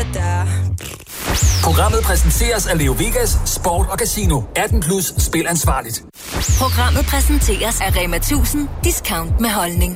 Programmet præsenteres af Leo Vegas, Sport og Casino. 18+ spil ansvarligt. Programmet præsenteres af Rema 1000 Discount med holdning.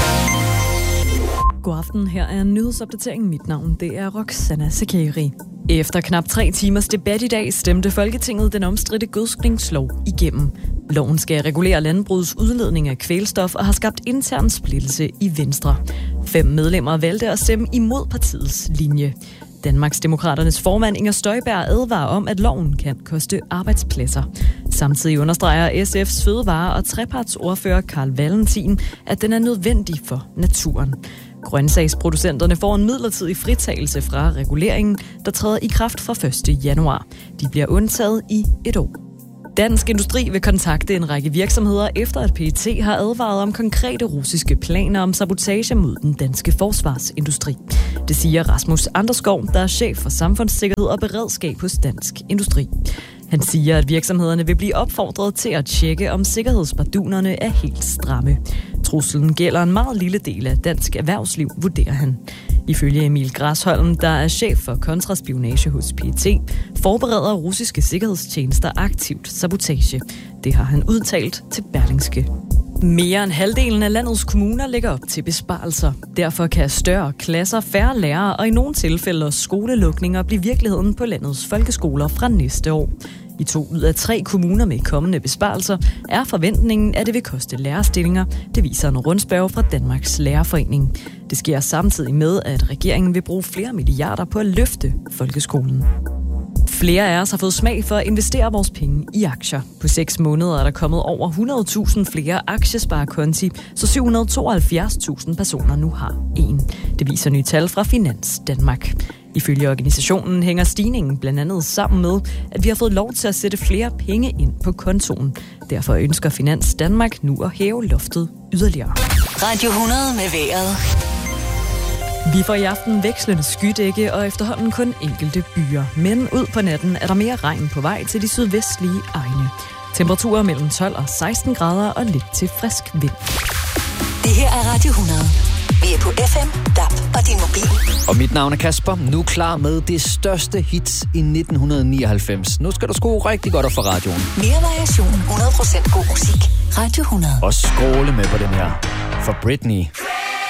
God aften, her er en nyhedsopdatering. Mit navn, det er Roxana Sakari. Efter knap 3 timers debat i dag stemte Folketinget den omstridte gødskningslov igennem. Loven skal regulere landbrugets udledning af kvælstof og har skabt intern splittelse i Venstre. 5 medlemmer valgte at stemme imod partiets linje. Danmarksdemokraternes formand Inger Støjberg advarer om, at loven kan koste arbejdspladser. Samtidig understreger SF's fødevare- og trepartsordfører Carl Valentin, at den er nødvendig for naturen. Grøntsagsproducenterne får en midlertidig fritagelse fra reguleringen, der træder i kraft fra 1. januar. De bliver undtaget i 1 år. Dansk Industri vil kontakte en række virksomheder, efter at PET har advaret om konkrete russiske planer om sabotage mod den danske forsvarsindustri. Det siger Rasmus Anderskov, der er chef for samfundssikkerhed og beredskab hos Dansk Industri. Han siger, at virksomhederne vil blive opfordret til at tjekke, om sikkerhedsbardunerne er helt stramme. Truslen gælder en meget lille del af dansk erhvervsliv, vurderer han. Ifølge Emil Græsholm, der er chef for kontraspionage hos PET, forbereder russiske sikkerhedstjenester aktivt sabotage. Det har han udtalt til Berlingske. Mere end halvdelen af landets kommuner lægger op til besparelser. Derfor kan større klasser, færre lærere og i nogle tilfælde også skolelukninger blive virkeligheden på landets folkeskoler fra næste år. I 2 ud af 3 kommuner med kommende besparelser er forventningen, at det vil koste lærerstillinger. Det viser en rundspørge fra Danmarks Lærerforening. Det sker samtidig med, at regeringen vil bruge flere milliarder på at løfte folkeskolen. Flere af os har fået smag for at investere vores penge i aktier. På 6 måneder er der kommet over 100.000 flere aktiesparekonti, så 772.000 personer nu har en. Det viser nye tal fra Finans Danmark. Ifølge organisationen hænger stigningen blandt andet sammen med, at vi har fået lov til at sætte flere penge ind på kontoen. Derfor ønsker Finans Danmark nu at hæve loftet yderligere. Radio 100 med vejret. Vi får i aften vekslende skydække og efterhånden kun enkelte byer. Men ud på natten er der mere regn på vej til de sydvestlige egne. Temperaturer mellem 12 og 16 grader og lidt til frisk vind. Det her er Radio 100. Vi er på FM, DAB og din mobil. Og mit navn er Kasper. Nu klar med det største hits i 1999. Nu skal du score rigtig godt op for radioen. Mere variation, 100% god musik. Radio 100. Og skråle med på den her. For Britney.